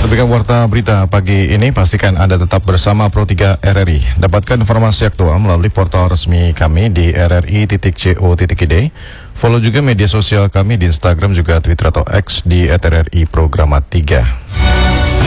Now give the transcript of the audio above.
Demikian warta berita pagi ini, pastikan Anda tetap bersama Pro 3 RRI. Dapatkan informasi aktual melalui portal resmi kami di rri.co.id. Follow juga media sosial kami di Instagram juga Twitter atau X di @RRI Programa 3.